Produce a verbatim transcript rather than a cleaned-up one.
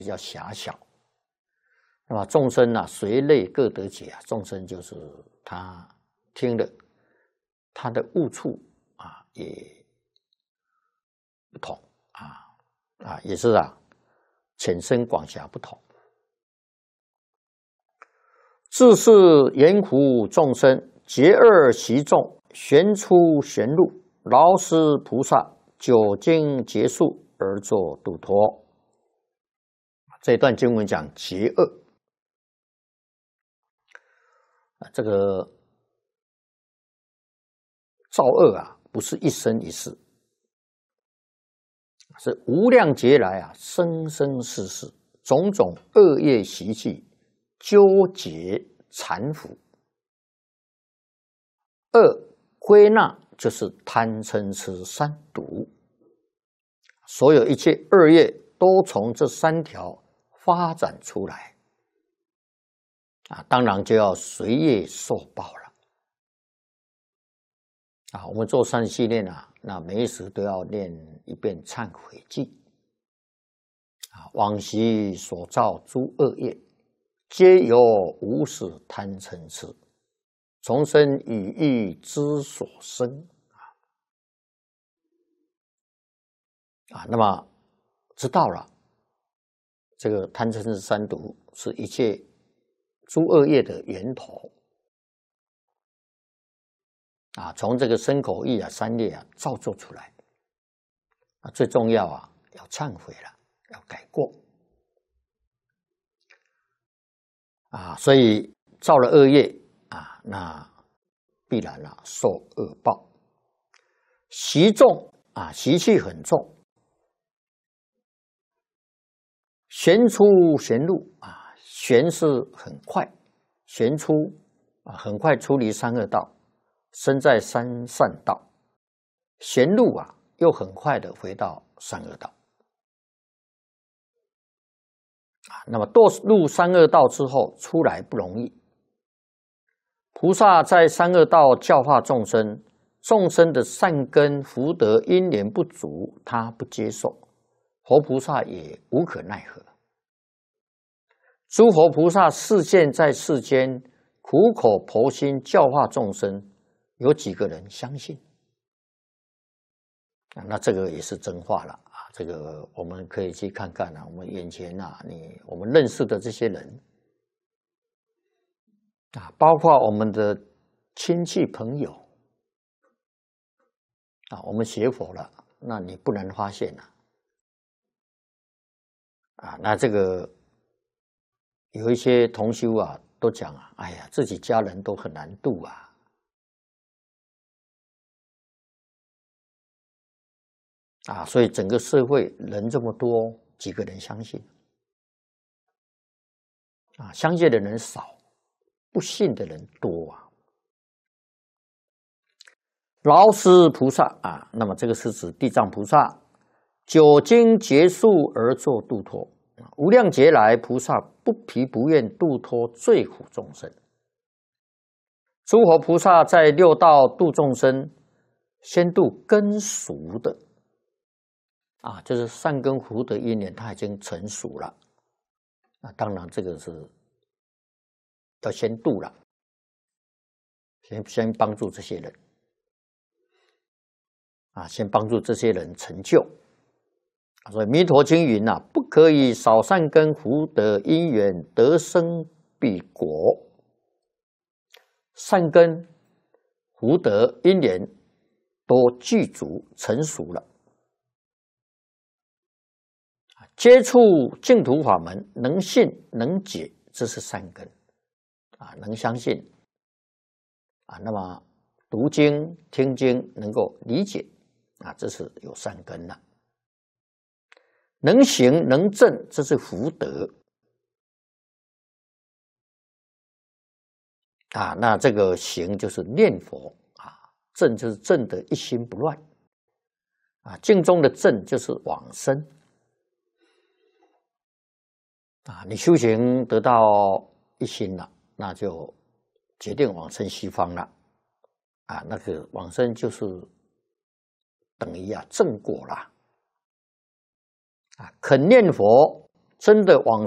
比较狭小。那么众生啊，随类各得解啊，众生就是他听了，他的悟处啊也不同啊啊，也是啊，浅深广狭不同。自是严苦众生，结恶习众，旋出旋入，劳师菩萨久经结束而作度脱。这段经文讲结恶。这个造恶啊，不是一生一世，是无量劫来啊，生生世世种种恶业习气纠结缠缚。恶归纳就是贪嗔痴三毒，所有一切恶业都从这三条发展出来。啊，当然就要随业受报了。啊，我们做三系列啊，那每一时都要念一遍忏悔记。啊，往昔所造诸恶业，皆由无始贪嗔痴，从生语意之所生。啊，那么知道了，这个贪嗔痴三毒是一切诸恶业的源头啊，从这个身口意啊三业啊造作出来啊，最重要啊要忏悔了，要改过啊，所以造了恶业啊，那必然啊受恶报。习重啊，习气很重，旋出旋入啊。旋是很快，旋出啊，很快出离三恶道，身在三善道；旋入啊，又很快的回到三恶道。啊，那么堕入三恶道之后，出来不容易。菩萨在三恶道教化众生，众生的善根福德因缘不足，他不接受，佛菩萨也无可奈何。诸佛菩萨示现在世间，苦口婆心教化众生，有几个人相信？啊，那这个也是真话了啊！这个我们可以去看看啊，我们眼前啊，你我们认识的这些人啊，包括我们的亲戚朋友啊，我们学佛了，那你不难发现啊，啊，那这个。有一些同修啊，都讲啊，哎呀，自己家人都很难度啊，啊，所以整个社会人这么多，几个人相信？啊，相信的人少，不信的人多啊。劳师菩萨啊，那么这个是指地藏菩萨，久经结束而作度脱。无量劫来，菩萨不疲不厌度脱罪苦众生。诸佛菩萨在六道度众生，先度根熟的，啊，就是善根福德因缘，它已经成熟了。那当然，这个是要先度了，先先帮助这些人，啊，先帮助这些人成就。所以《弥陀经》云啊，不可以少善根福德因缘得生彼国。善根福德因缘都具足成熟了，接触净土法门，能信能解，这是善根啊，能相信啊，那么读经听经能够理解啊，这是有善根了。能行能正，这是福德啊。那这个行就是念佛啊，正就是正的一心不乱啊。净中的正就是往生啊。你修行得到一心了，那就决定往生西方了啊。那个往生就是等于啊正果了。啊，肯念佛真的往